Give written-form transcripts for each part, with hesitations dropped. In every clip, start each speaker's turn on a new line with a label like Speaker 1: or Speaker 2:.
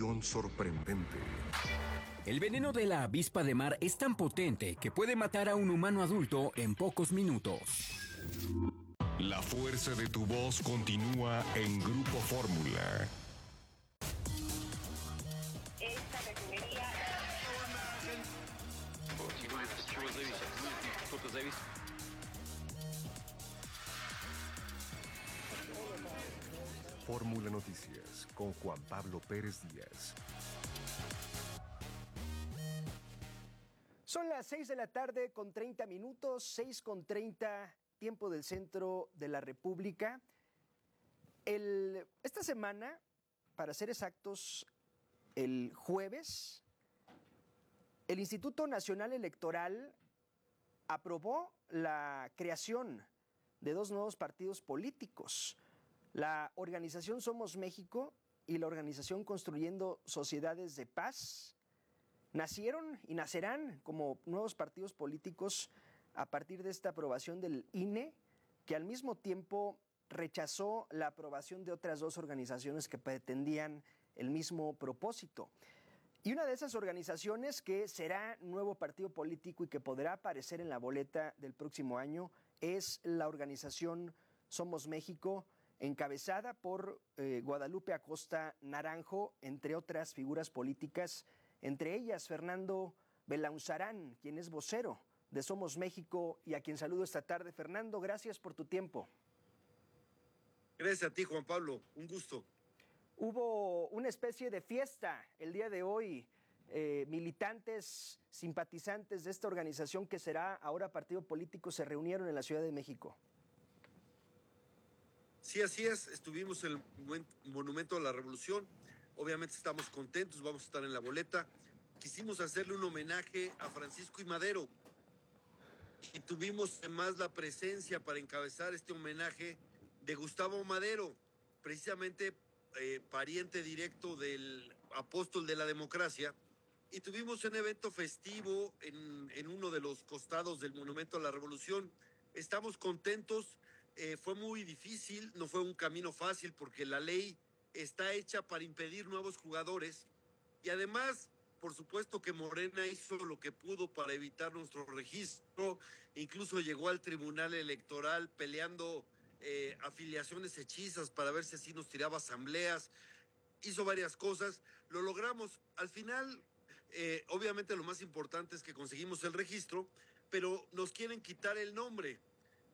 Speaker 1: Información sorprendente.
Speaker 2: El veneno de la avispa de mar es tan potente que puede matar a un humano adulto en pocos minutos.
Speaker 1: La fuerza de tu voz continúa en Grupo Fórmula.
Speaker 3: Esta refinería...
Speaker 1: Fórmula Noticias con Juan Pablo Pérez Díaz.
Speaker 4: Son las 6 de la tarde con 30 minutos, 6:30, tiempo del centro de la República. Esta semana, para ser exactos, el jueves, el Instituto Nacional Electoral aprobó la creación de dos nuevos partidos políticos. La organización Somos México y la organización Construyendo Sociedades de Paz nacieron y nacerán como nuevos partidos políticos a partir de esta aprobación del INE, que al mismo tiempo rechazó la aprobación de otras dos organizaciones que pretendían el mismo propósito. Y una de esas organizaciones que será nuevo partido político y que podrá aparecer en la boleta del próximo año es la organización Somos México, encabezada por Guadalupe Acosta Naranjo, entre otras figuras políticas, entre ellas Fernando Belaunzarán, quien es vocero de Somos México y a quien saludo esta tarde. Fernando, gracias por tu tiempo.
Speaker 5: Gracias a ti, Juan Pablo, un gusto.
Speaker 4: Hubo una especie de fiesta el día de hoy, militantes, simpatizantes de esta organización que será ahora partido político se reunieron en la Ciudad de México.
Speaker 5: Sí, así es, estuvimos en el Monumento a la Revolución, obviamente estamos contentos, vamos a estar en la boleta. Quisimos hacerle un homenaje a Francisco I. Madero y tuvimos además la presencia para encabezar este homenaje de Gustavo Madero, precisamente pariente directo del apóstol de la democracia, y tuvimos un evento festivo en uno de los costados del Monumento a la Revolución. Estamos contentos. Fue muy difícil, no fue un camino fácil porque la ley está hecha para impedir nuevos jugadores y además, por supuesto que Morena hizo lo que pudo para evitar nuestro registro, incluso llegó al Tribunal Electoral peleando afiliaciones hechizas para ver si así nos tiraba asambleas, hizo varias cosas, lo logramos. Al final, obviamente lo más importante es que conseguimos el registro, pero nos quieren quitar el nombre.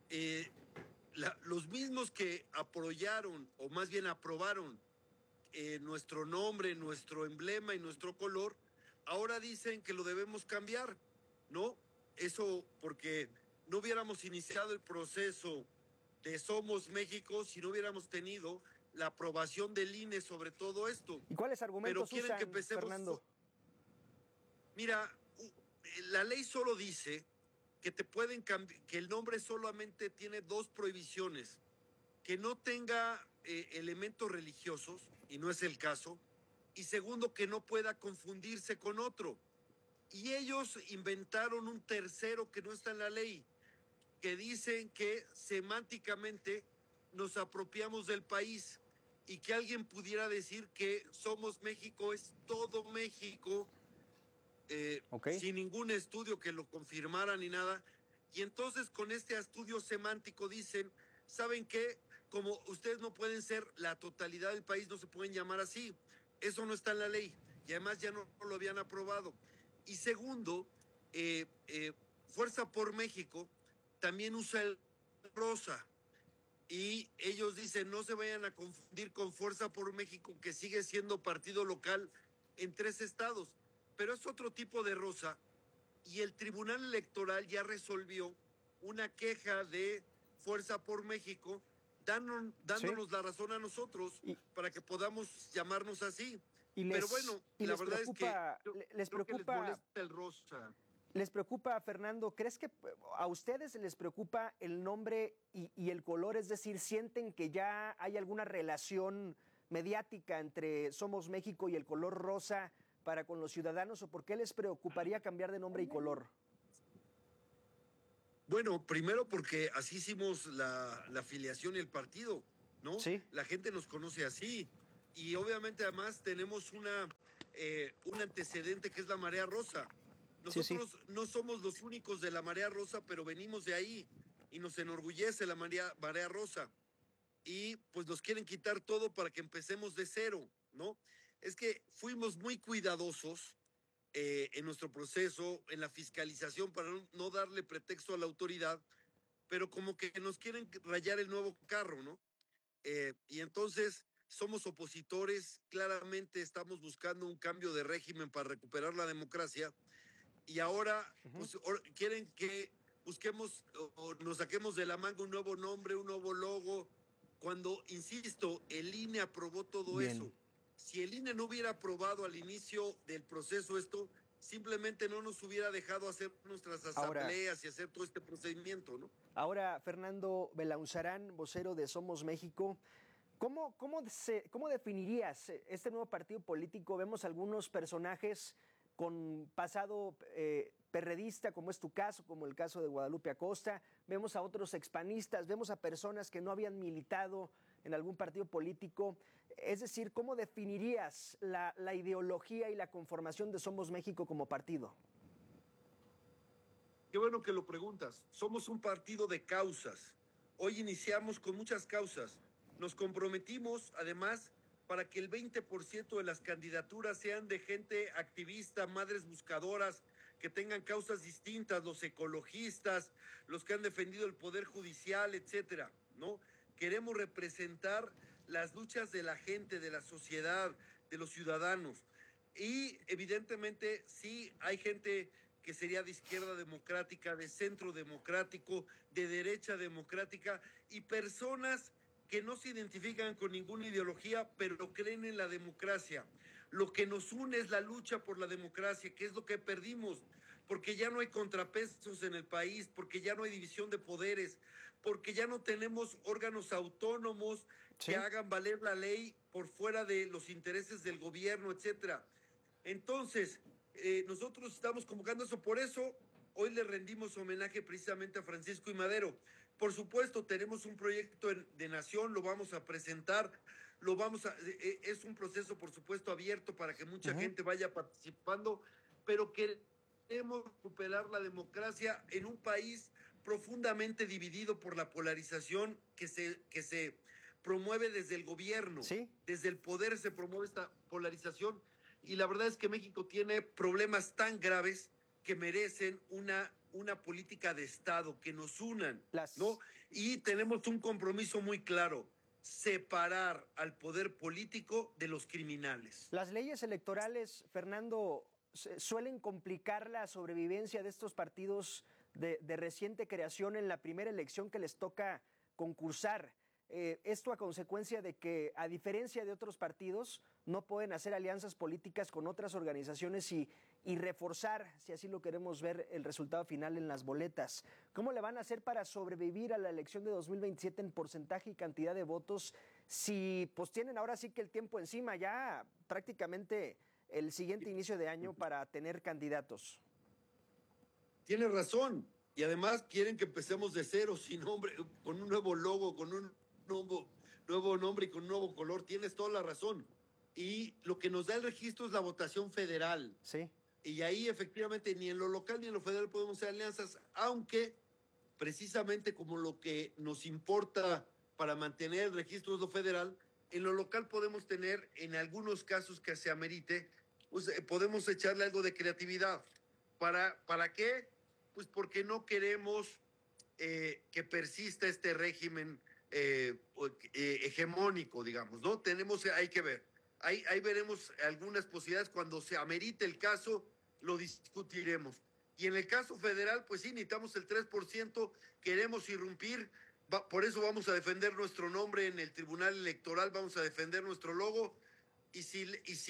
Speaker 5: Los mismos que apoyaron, o más bien aprobaron nuestro nombre, nuestro emblema y nuestro color, ahora dicen que lo debemos cambiar, ¿no? Eso porque no hubiéramos iniciado el proceso de Somos México si no hubiéramos tenido la aprobación del INE sobre todo esto.
Speaker 4: ¿Y cuáles argumentos
Speaker 5: quieren
Speaker 4: usan,
Speaker 5: que empecemos,
Speaker 4: Fernando?
Speaker 5: Mira, la ley solo dice que te pueden cambiar, que el nombre solamente tiene dos prohibiciones: que no tenga elementos religiosos, y no es el caso, y segundo, que no pueda confundirse con otro. Y ellos inventaron un tercero que no está en la ley, que dicen que semánticamente nos apropiamos del país y que alguien pudiera decir que Somos México es todo México, sin ningún estudio que lo confirmara ni nada. Y entonces con este estudio semántico dicen, ¿saben qué? Como ustedes no pueden ser la totalidad del país, no se pueden llamar así. Eso no está en la ley y además ya no lo habían aprobado. Y segundo, Fuerza por México también usa el rosa y ellos dicen no se vayan a confundir con Fuerza por México, que sigue siendo partido local en 3 estados, pero es otro tipo de rosa. Y el Tribunal Electoral ya resolvió una queja de Fuerza por México, dándonos la razón a nosotros para que podamos llamarnos así. Pero bueno, la verdad es que les molesta el rosa.
Speaker 4: ¿Les preocupa, Fernando? ¿Crees que a ustedes les preocupa el nombre y el color? Es decir, ¿sienten que ya hay alguna relación mediática entre Somos México y el color rosa para con los ciudadanos? ¿O por qué les preocuparía cambiar de nombre y color?
Speaker 5: Bueno, primero porque así hicimos la afiliación y el partido, ¿no?
Speaker 4: Sí.
Speaker 5: La gente nos conoce así. y obviamente además tenemos un antecedente que es la marea rosa. Nosotros no somos los únicos de la marea rosa, pero venimos de ahí y nos enorgullece la marea rosa. Y pues nos quieren quitar todo para que empecemos de cero, ¿no? Es que fuimos muy cuidadosos en nuestro proceso, en la fiscalización, para no darle pretexto a la autoridad, pero como que nos quieren rayar el nuevo carro, ¿no? Y entonces somos opositores, claramente estamos buscando un cambio de régimen para recuperar la democracia, y ahora pues, quieren que busquemos o nos saquemos de la manga un nuevo nombre, un nuevo logo, cuando, insisto, el INE aprobó todo eso. Si el INE no hubiera aprobado al inicio del proceso esto, simplemente no nos hubiera dejado hacer nuestras asambleas y hacer todo este procedimiento, ¿no?
Speaker 4: Ahora, Fernando Belauzarán, vocero de Somos México, ¿cómo definirías este nuevo partido político? Vemos algunos personajes con pasado perredista, como es tu caso, como el caso de Guadalupe Acosta, vemos a otros expanistas, vemos a personas que no habían militado en algún partido político. Es decir, ¿cómo definirías la ideología y la conformación de Somos México como partido?
Speaker 5: Qué bueno que lo preguntas. Somos un partido de causas. Hoy iniciamos con muchas causas. Nos comprometimos, además, para que el 20% de las candidaturas sean de gente activista, madres buscadoras, que tengan causas distintas, los ecologistas, los que han defendido el poder judicial, etcétera, ¿no? Queremos representar las luchas de la gente, de la sociedad, de los ciudadanos. Y evidentemente sí hay gente que sería de izquierda democrática, de centro democrático, de derecha democrática, y personas que no se identifican con ninguna ideología, pero creen en la democracia. Lo que nos une es la lucha por la democracia, que es lo que perdimos, porque ya no hay contrapesos en el país, porque ya no hay división de poderes, porque ya no tenemos órganos autónomos que hagan valer la ley por fuera de los intereses del gobierno, etcétera. Entonces, nosotros estamos convocando eso. Por eso hoy le rendimos homenaje precisamente a Francisco I. Madero. Por supuesto, tenemos un proyecto de nación, lo vamos a presentar, es un proceso, por supuesto, abierto para que mucha gente vaya participando, pero queremos recuperar la democracia en un país profundamente dividido por la polarización que se promueve desde el gobierno. Desde el poder se promueve esta polarización, y la verdad es que México tiene problemas tan graves que merecen una política de Estado, que nos unan, ¿no? Y tenemos un compromiso muy claro: separar al poder político de los criminales.
Speaker 4: Las leyes electorales, Fernando, suelen complicar la sobrevivencia de estos partidos de reciente creación en la primera elección que les toca concursar. Esto a consecuencia de que, a diferencia de otros partidos, no pueden hacer alianzas políticas con otras organizaciones y reforzar, si así lo queremos ver, el resultado final en las boletas. ¿Cómo le van a hacer para sobrevivir a la elección de 2027 en porcentaje y cantidad de votos si pues tienen ahora sí que el tiempo encima, ya prácticamente el siguiente inicio de año, para tener candidatos?
Speaker 5: Tiene razón. Y además quieren que empecemos de cero, sin nombre, con un nuevo logo, con un nuevo nombre y con un nuevo color. Tienes toda la razón. Y lo que nos da el registro es la votación federal.
Speaker 4: Sí.
Speaker 5: Y ahí efectivamente ni en lo local ni en lo federal podemos hacer alianzas, aunque precisamente como lo que nos importa para mantener el registro es lo federal, en lo local podemos tener, en algunos casos que se amerite, pues podemos echarle algo de creatividad. ¿Para qué? Pues porque no queremos que persista este régimen hegemónico, digamos, ¿no? Hay que ver. Ahí veremos algunas posibilidades. Cuando se amerite el caso, lo discutiremos. Y en el caso federal, pues sí, necesitamos el 3%, queremos irrumpir, por eso vamos a defender nuestro nombre en el Tribunal Electoral, vamos a defender nuestro logo, y si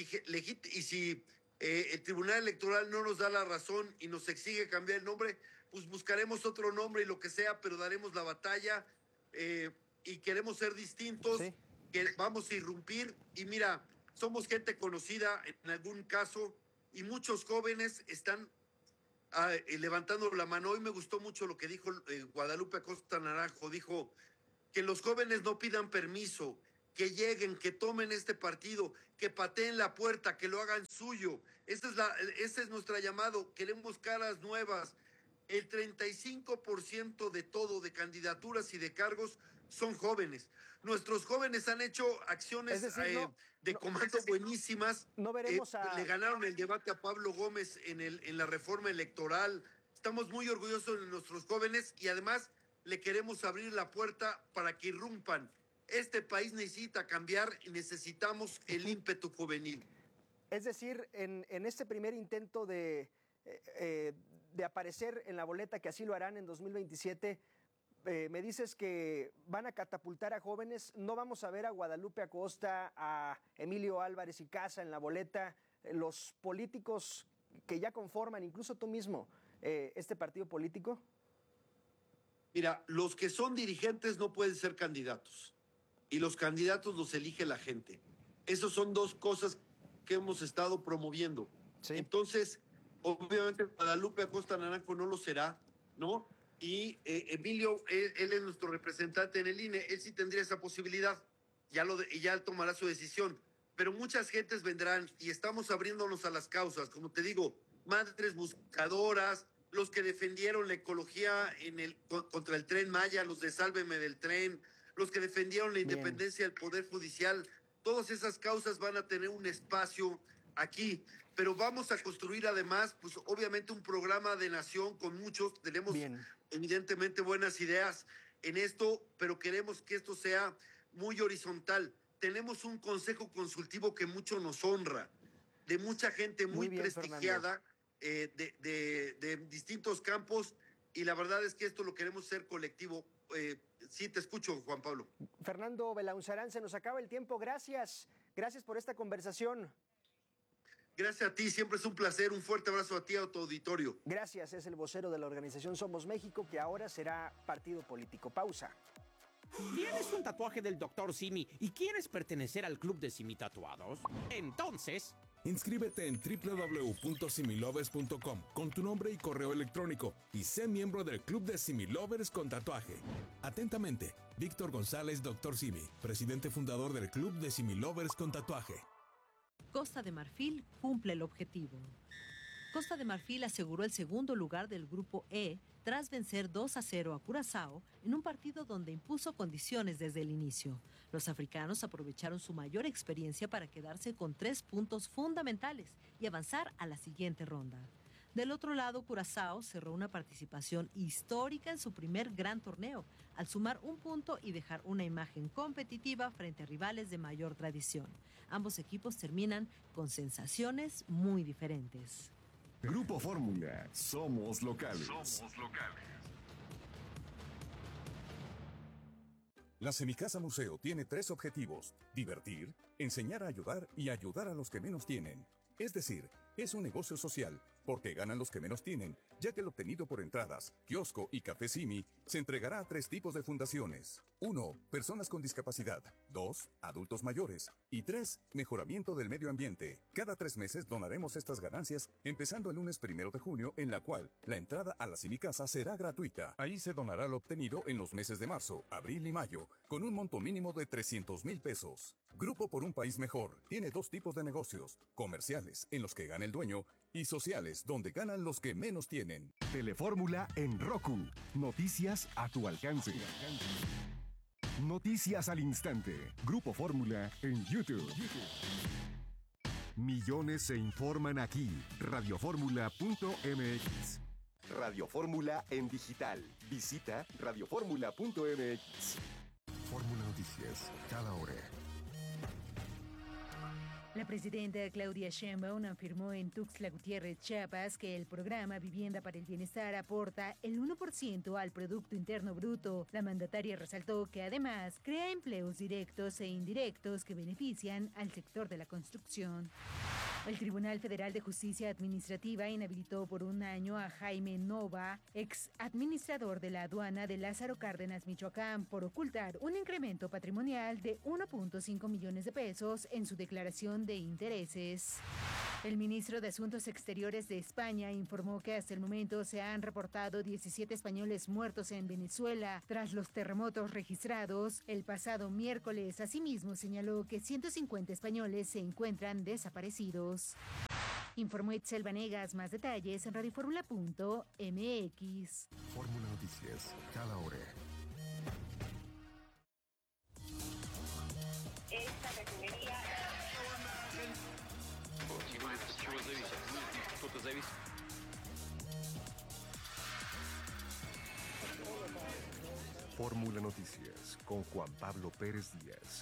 Speaker 5: el Tribunal Electoral no nos da la razón y nos exige cambiar el nombre, pues buscaremos otro nombre y lo que sea, pero daremos la batalla, y queremos ser distintos, que vamos a irrumpir. Y mira, somos gente conocida en algún caso, y muchos jóvenes están levantando la mano. Hoy me gustó mucho lo que dijo Guadalupe Acosta Naranjo. Dijo que los jóvenes no pidan permiso, que lleguen, que tomen este partido, que pateen la puerta, que lo hagan suyo. Ese es nuestro llamado. Queremos caras nuevas. El 35% de todo, de candidaturas y de cargos, son jóvenes. Nuestros jóvenes han hecho acciones de comando buenísimas.
Speaker 4: No veremos
Speaker 5: Le ganaron el debate a Pablo Gómez en la reforma electoral. Estamos muy orgullosos de nuestros jóvenes y además le queremos abrir la puerta para que irrumpan. Este país necesita cambiar y necesitamos el ímpetu juvenil.
Speaker 4: Es decir, en este primer intento de aparecer en la boleta, que así lo harán en 2027, me dices que van a catapultar a jóvenes. No vamos a ver a Guadalupe Acosta, a Emilio Álvarez y Casa en la boleta, los políticos que ya conforman, incluso tú mismo, este partido político.
Speaker 5: Mira, los que son dirigentes no pueden ser candidatos y los candidatos los elige la gente. Esas son dos cosas que hemos estado promoviendo. Sí. Entonces, obviamente Guadalupe Acosta Naranjo no lo será, ¿no? Y Emilio, él es nuestro representante en el INE, él sí tendría esa posibilidad, ya tomará su decisión. Pero muchas gentes vendrán y estamos abriéndonos a las causas, como te digo, madres buscadoras, los que defendieron la ecología contra el Tren Maya, los de Sálveme del Tren, los que defendieron la independencia del Poder Judicial. Todas esas causas van a tener un espacio aquí, pero vamos a construir además, pues obviamente un programa de nación con muchos, tenemos evidentemente buenas ideas en esto, pero queremos que esto sea muy horizontal. Tenemos un consejo consultivo que mucho nos honra, de mucha gente muy prestigiada, de distintos campos, y la verdad es que esto lo queremos hacer colectivo. Sí, te escucho, Juan Pablo.
Speaker 4: Fernando Belaunzarán, se nos acaba el tiempo. Gracias por esta conversación.
Speaker 5: Gracias a ti, siempre es un placer. Un fuerte abrazo a ti, a tu auditorio.
Speaker 4: Gracias, es el vocero de la organización Somos México, que ahora será partido político. Pausa.
Speaker 6: ¿Tienes un tatuaje del Dr. Simi y quieres pertenecer al club de Simi Tatuados? Entonces,
Speaker 1: inscríbete en www.similovers.com con tu nombre y correo electrónico y sé miembro del club de Similovers con tatuaje. Atentamente, Víctor González, Dr. Simi, presidente fundador del club de Similovers con tatuaje.
Speaker 7: Costa de Marfil cumple el objetivo. Costa de Marfil aseguró el segundo lugar del Grupo E tras vencer 2-0 a Curazao en un partido donde impuso condiciones desde el inicio. Los africanos aprovecharon su mayor experiencia para quedarse con 3 puntos fundamentales y avanzar a la siguiente ronda. Del otro lado, Curazao cerró una participación histórica en su primer gran torneo, al sumar 1 punto y dejar una imagen competitiva frente a rivales de mayor tradición. Ambos equipos terminan con sensaciones muy diferentes.
Speaker 1: Grupo Fórmula, somos locales. La Semicasa Museo tiene 3 objetivos: divertir, enseñar a ayudar y ayudar a los que menos tienen. Es decir, es un negocio social, porque ganan los que menos tienen, ya que el obtenido por entradas, kiosco y café Simi se entregará a 3 tipos de fundaciones. 1. Personas con discapacidad. 2. Adultos mayores. Y 3. Mejoramiento del medio ambiente. Cada 3 meses donaremos estas ganancias, empezando el lunes 1 de junio, en la cual la entrada a la Semicasa será gratuita. Ahí se donará lo obtenido en los meses de marzo, abril y mayo, con un monto mínimo de 300,000 pesos. Grupo por un País Mejor tiene 2 tipos de negocios: comerciales, en los que gana el dueño, y sociales, donde ganan los que menos tienen.
Speaker 8: Telefórmula en Roku. Noticias a tu alcance. Noticias al instante. Grupo Fórmula en YouTube. Millones se informan aquí. Radioformula.mx. Radio Fórmula en digital. Visita radioformula.mx. Fórmula Noticias, cada hora.
Speaker 9: La presidenta Claudia Sheinbaum afirmó en Tuxtla Gutiérrez, Chiapas, que el programa Vivienda para el Bienestar aporta el 1% al Producto Interno Bruto. La mandataria resaltó que además crea empleos directos e indirectos que benefician al sector de la construcción. El Tribunal Federal de Justicia Administrativa inhabilitó por 1 año a Jaime Nova, ex administrador de la aduana de Lázaro Cárdenas, Michoacán, por ocultar un incremento patrimonial de 1.5 millones de pesos en su declaración de intereses. El ministro de Asuntos Exteriores de España informó que hasta el momento se han reportado 17 españoles muertos en Venezuela tras los terremotos registrados el pasado miércoles. Asimismo, señaló que 150 españoles se encuentran desaparecidos. Informó Itzel Vanegas. Más detalles en radioformula.mx.
Speaker 8: Fórmula Noticias, cada hora.
Speaker 3: Esta refinería
Speaker 8: Fórmula Noticias con Juan Pablo Pérez Díaz.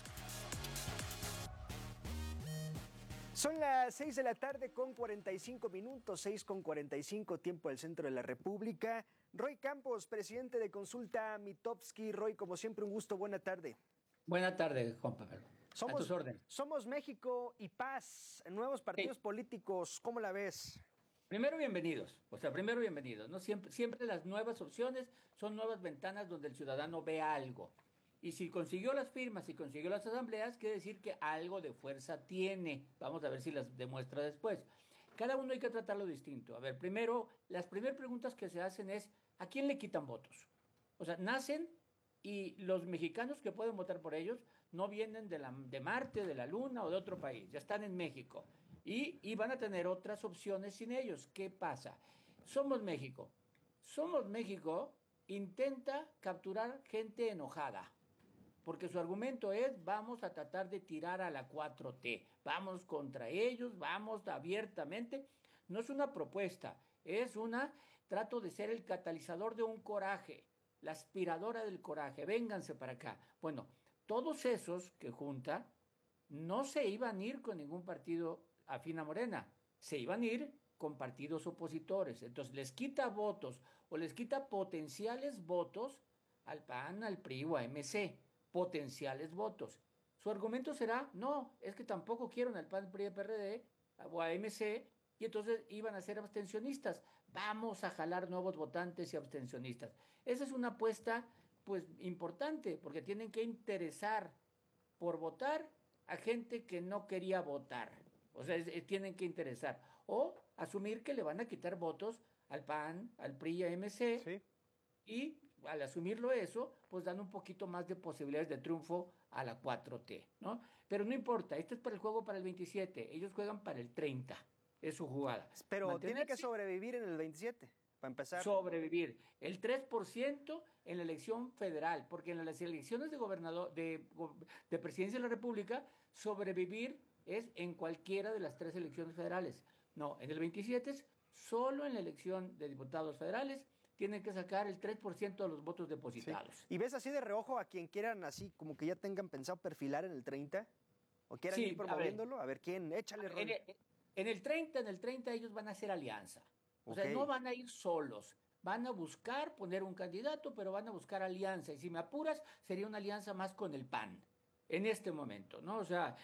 Speaker 4: Son las 6 de la tarde con 45 minutos, 6 con 45, tiempo del centro de la República. Roy Campos, presidente de Consulta Mitofsky. Roy, como siempre, un gusto, buena tarde.
Speaker 10: Buena tarde, Juan Pablo. A tus órdenes.
Speaker 4: Somos México y Paz, nuevos partidos políticos, ¿cómo la ves?
Speaker 10: Primero, bienvenidos. Primero, bienvenidos. ¿No? Siempre las nuevas opciones son nuevas ventanas donde el ciudadano ve algo. Y si consiguió las firmas y consiguió las asambleas, quiere decir que algo de fuerza tiene. Vamos a ver si las demuestra después. Cada uno hay que tratarlo distinto. A ver, primero, las primeras preguntas que se hacen es, ¿a quién le quitan votos? O sea, nacen y los mexicanos que pueden votar por ellos no vienen de Marte, de la Luna o de otro país, ya están en México. Y van a tener otras opciones sin ellos. ¿Qué pasa? Somos México. Somos México intenta capturar gente enojada. Porque su argumento es, vamos a tratar de tirar a la 4T, vamos contra ellos, vamos abiertamente. No es una propuesta, es trato de ser el catalizador de un coraje, la aspiradora del coraje, vénganse para acá. Bueno, todos esos que junta no se iban a ir con ningún partido afín a Morena, se iban a ir con partidos opositores. Entonces les quita votos o les quita potenciales votos al PAN, al PRI o a MC. Potenciales votos. Su argumento será, no, es que tampoco quieren al PAN, PRI, PRD o a MC, y entonces iban a ser abstencionistas. Vamos a jalar nuevos votantes y abstencionistas. Esa es una apuesta, pues, importante, porque tienen que interesar por votar a gente que no quería votar. O sea, tienen que interesar. O asumir que le van a quitar votos al PAN, al PRI, a MC, sí. Y al asumirlo eso, pues dan un poquito más de posibilidades de triunfo a la 4T, ¿no? Pero no importa, esto es para el juego para el 27, ellos juegan para el 30, es su jugada.
Speaker 4: Pero tiene que sobrevivir en el 27, para empezar.
Speaker 10: Sobrevivir, el 3% en la elección federal, porque en las elecciones de gobernador, de presidencia de la República, sobrevivir es en cualquiera de las 3 elecciones federales. No, en el 27 es solo en la elección de diputados federales, tienen que sacar el 3% de los votos depositados.
Speaker 4: Sí. ¿Y ves así de reojo a quien quieran así, como que ya tengan pensado perfilar en el 30? ¿O quieran ir promoviéndolo? A ver quién, échale rol.
Speaker 10: En el 30 ellos van a hacer alianza. O sea, no van a ir solos. Van a buscar poner un candidato, pero van a buscar alianza. Y si me apuras, sería una alianza más con el PAN, en este momento, ¿no? O sea,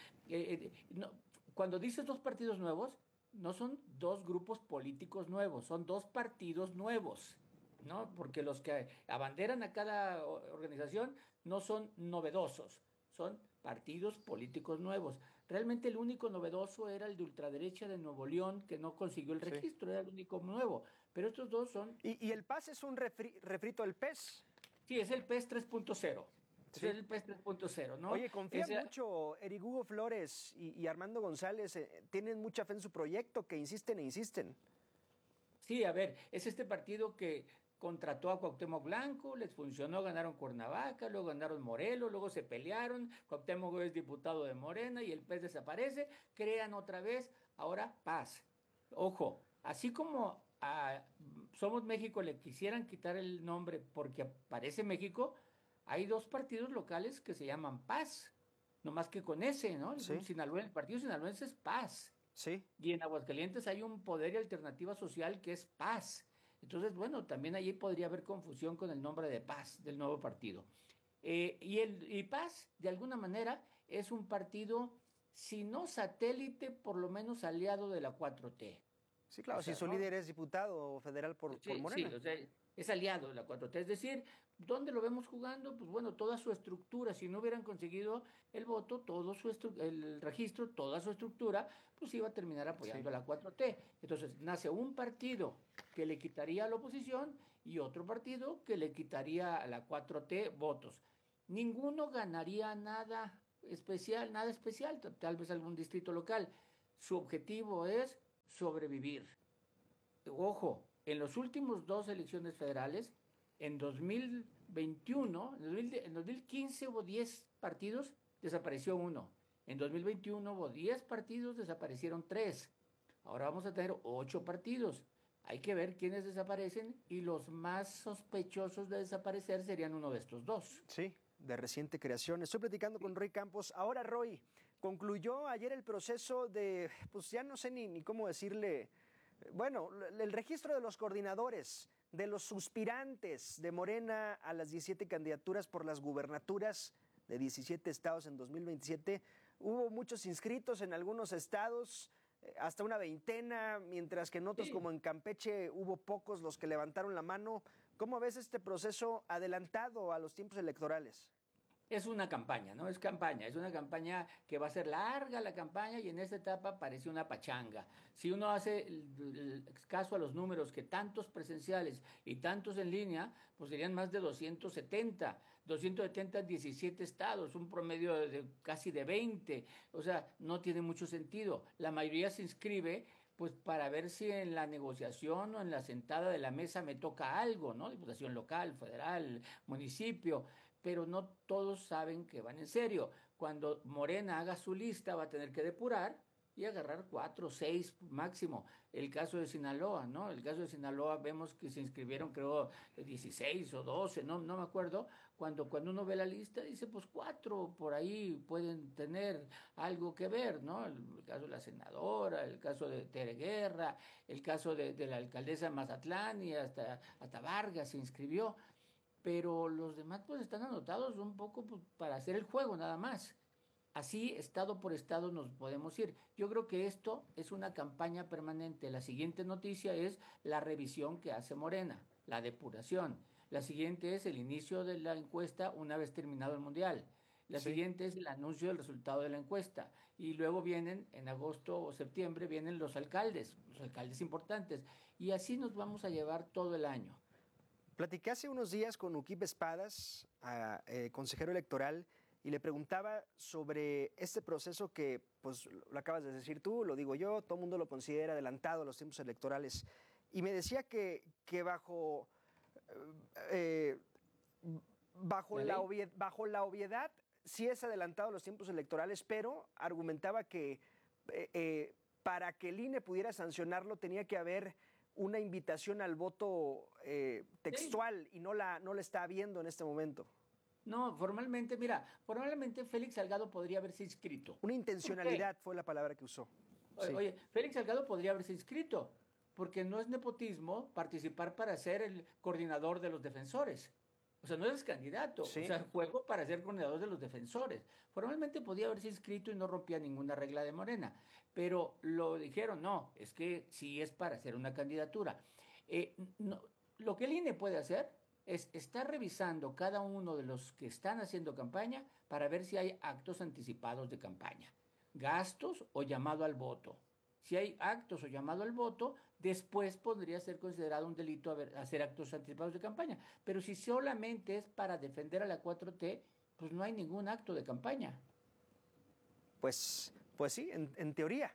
Speaker 10: cuando dices 2 partidos nuevos, no son 2 grupos políticos nuevos, son 2 partidos nuevos, ¿no? Porque los que abanderan a cada organización no son novedosos, son partidos políticos nuevos. Realmente el único novedoso era el de ultraderecha de Nuevo León, que no consiguió el registro, era el único nuevo. Pero estos 2 son...
Speaker 4: ¿Y el PAS es un refrito del PES?
Speaker 10: Sí, es el PES 3.0. Sí. Es el PES 3.0, ¿no?
Speaker 4: Oye, confía mucho Eric Hugo Flores y Armando González, tienen mucha fe en su proyecto, que insisten e insisten.
Speaker 10: Sí, a ver, es este partido que contrató a Cuauhtémoc Blanco, les funcionó, ganaron Cuernavaca, luego ganaron Morelos, luego se pelearon, Cuauhtémoc es diputado de Morena y el PES desaparece, crean otra vez, ahora Paz. Ojo, así como a Somos México le quisieran quitar el nombre porque aparece México, hay 2 partidos locales que se llaman Paz, no más que con ese, ¿no? Sí. El partido sinaloense es Paz.
Speaker 4: Sí.
Speaker 10: Y en Aguascalientes hay un Poder y Alternativa Social que es Paz. Entonces, bueno, también allí podría haber confusión con el nombre de Paz, del nuevo partido. Y Paz, de alguna manera, es un partido, si no satélite, por lo menos aliado de la 4T.
Speaker 4: Sí, claro,
Speaker 10: O sea,
Speaker 4: si su
Speaker 10: ¿no?
Speaker 4: líder es diputado federal por Morena.
Speaker 10: Sí, o sea, es aliado de la 4T. Es decir, ¿dónde lo vemos jugando? Pues bueno, toda su estructura, si no hubieran conseguido el voto, el registro, toda su estructura, pues iba a terminar apoyando a la 4T. Entonces, nace un partido que le quitaría a la oposición y otro partido que le quitaría a la 4T votos. Ninguno ganaría nada especial, tal vez algún distrito local. Su objetivo es sobrevivir. Ojo, en los últimos dos elecciones federales, en 2021, en 2015 hubo 10 partidos, desapareció uno. En 2021 hubo 10 partidos, desaparecieron 3. Ahora vamos a tener 8 partidos. Hay que ver quiénes desaparecen y los más sospechosos de desaparecer serían uno de estos dos.
Speaker 4: Sí, de reciente creación. Estoy platicando con Roy Campos. Ahora, Roy, concluyó ayer el proceso de, pues ya no sé ni cómo decirle, bueno, el registro de los coordinadores, de los suspirantes de Morena a las 17 candidaturas por las gubernaturas de 17 estados en 2027. Hubo muchos inscritos en algunos estados, hasta una veintena, mientras que en otros, como en Campeche, hubo pocos los que levantaron la mano. ¿Cómo ves este proceso adelantado a los tiempos electorales?
Speaker 10: Es una campaña, ¿no? Es una campaña que va a ser larga la campaña y en esta etapa parece una pachanga. Si uno hace el caso a los números, que tantos presenciales y tantos en línea, pues serían más de 270 en 17 estados, un promedio de casi de 20, o sea, no tiene mucho sentido. La mayoría se inscribe pues para ver si en la negociación o en la sentada de la mesa me toca algo, ¿no? Diputación local, federal, municipio, pero no todos saben que van en serio. Cuando Morena haga su lista va a tener que depurar y agarrar 4 o 6 máximo. El caso de Sinaloa, ¿no? El caso de Sinaloa vemos que se inscribieron, creo, 16 o 12, no me acuerdo. Cuando uno ve la lista dice, pues 4 por ahí pueden tener algo que ver, ¿no? El caso de la senadora, el caso de Tere Guerra, el caso de la alcaldesa de Mazatlán y hasta Vargas se inscribió. Pero los demás pues están anotados un poco pues, para hacer el juego nada más. Así, estado por estado, nos podemos ir. Yo creo que esto es una campaña permanente. La siguiente noticia es la revisión que hace Morena, la depuración. La siguiente es el inicio de la encuesta una vez terminado el Mundial. La siguiente es el anuncio del resultado de la encuesta. Y luego vienen, en agosto o septiembre, vienen los alcaldes importantes. Y así nos vamos a llevar todo el año.
Speaker 4: Platiqué hace unos días con Uquip Espadas, consejero electoral, y le preguntaba sobre este proceso que, pues, lo acabas de decir tú, lo digo yo, todo el mundo lo considera adelantado a los tiempos electorales. Y me decía que bajo la obviedad sí es adelantado a los tiempos electorales, pero argumentaba que para que el INE pudiera sancionarlo tenía que haber una invitación al voto textual y no la está habiendo en este momento.
Speaker 10: No, formalmente Félix Salgado podría haberse inscrito.
Speaker 4: Una intencionalidad fue la palabra que usó. Sí.
Speaker 10: Oye, Félix Salgado podría haberse inscrito, porque no es nepotismo participar para ser el coordinador de los defensores. O sea, no eres candidato,
Speaker 4: sí.
Speaker 10: O sea, juego para ser coordinador de los defensores. Formalmente podía haberse inscrito y no rompía ninguna regla de Morena, pero lo dijeron, no, es que sí es para hacer una candidatura. Lo que el INE puede hacer es estar revisando cada uno de los que están haciendo campaña para ver si hay actos anticipados de campaña, gastos o llamado al voto. Si hay actos o llamado al voto, después podría ser considerado un delito hacer actos anticipados de campaña. Pero si solamente es para defender a la 4T, pues no hay ningún acto de campaña.
Speaker 4: Pues sí, en teoría.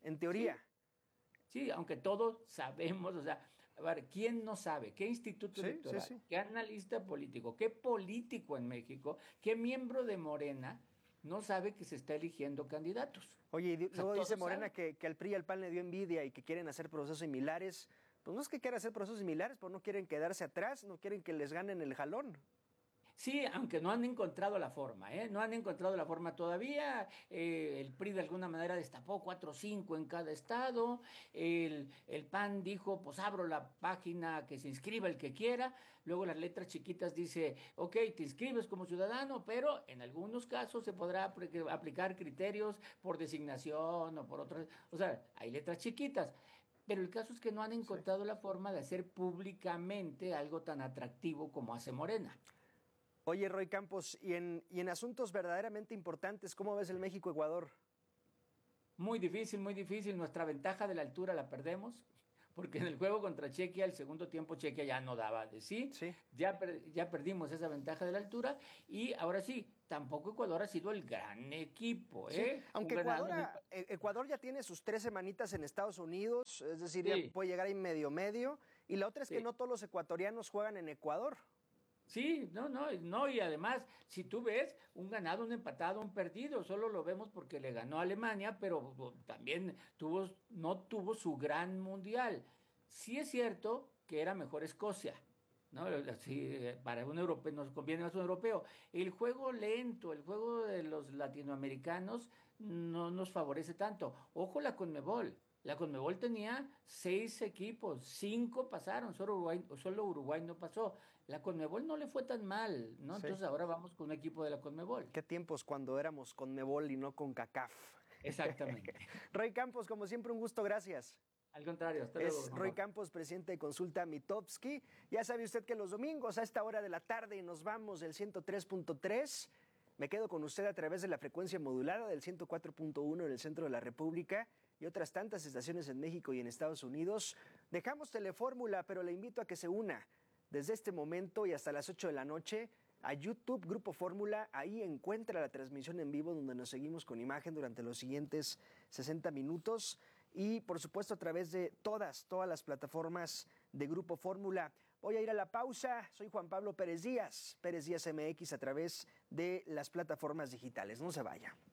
Speaker 10: Sí, aunque todos sabemos, o sea, a ver, ¿quién no sabe? ¿Qué instituto electoral? ¿Qué analista político? ¿Qué político en México? ¿Qué miembro de Morena no sabe que se está eligiendo candidatos?
Speaker 4: Oye, y luego dice Morena que al PRI y al PAN le dio envidia y que quieren hacer procesos similares. Pues no es que quieran hacer procesos similares, pues no quieren quedarse atrás, no quieren que les ganen el jalón.
Speaker 10: Sí, aunque no han encontrado la forma, ¿eh? No han encontrado la forma todavía. El PRI de alguna manera destapó 4 o 5 en cada estado. El PAN dijo, pues abro la página, que se inscriba el que quiera. Luego las letras chiquitas dice, ok, te inscribes como ciudadano, pero en algunos casos se podrá aplicar criterios por designación o por otras. O sea, hay letras chiquitas. pero el caso es que no han encontrado la forma de hacer públicamente algo tan atractivo como hace Morena.
Speaker 4: Oye, Roy Campos, y en asuntos verdaderamente importantes, ¿cómo ves el México-Ecuador?
Speaker 10: Muy difícil, muy difícil. Nuestra ventaja de la altura la perdemos, porque en el juego contra Chequia, el segundo tiempo Chequia ya no daba de sí. Ya perdimos esa ventaja de la altura y ahora sí, tampoco Ecuador ha sido el gran equipo.
Speaker 4: Sí, aunque Ecuador ya tiene sus 3 semanitas en Estados Unidos, es decir, ya puede llegar ahí medio, y la otra es que no todos los ecuatorianos juegan en Ecuador.
Speaker 10: Sí, no, y además, si tú ves, un ganado, un empatado, un perdido, solo lo vemos porque le ganó a Alemania, pero también no tuvo su gran mundial. Sí es cierto que era mejor Escocia, ¿no? Sí, para un europeo, nos conviene más un europeo. El juego lento, el juego de los latinoamericanos no nos favorece tanto. Ojo la Conmebol. La Conmebol tenía 6 equipos, 5 pasaron, solo Uruguay no pasó. La Conmebol no le fue tan mal, ¿no? Sí. Entonces ahora vamos con un equipo de la Conmebol.
Speaker 4: ¿Qué tiempos cuando éramos Conmebol y no con CACAF?
Speaker 10: Exactamente.
Speaker 4: Roy Campos, como siempre, un gusto, gracias.
Speaker 10: Al contrario, hasta luego.
Speaker 4: Es Roy Campos, presidente de Consulta Mitofsky. Ya sabe usted que los domingos a esta hora de la tarde nos vamos del 103.3. Me quedo con usted a través de la frecuencia modulada del 104.1 en el centro de la República y otras tantas estaciones en México y en Estados Unidos. Dejamos Telefórmula, pero le invito a que se una desde este momento y hasta las 8 de la noche a YouTube Grupo Fórmula. Ahí encuentra la transmisión en vivo donde nos seguimos con imagen durante los siguientes 60 minutos. Y por supuesto a través de todas las plataformas de Grupo Fórmula. Voy a ir a la pausa. Soy Juan Pablo Pérez Díaz MX a través de las plataformas digitales. No se vaya.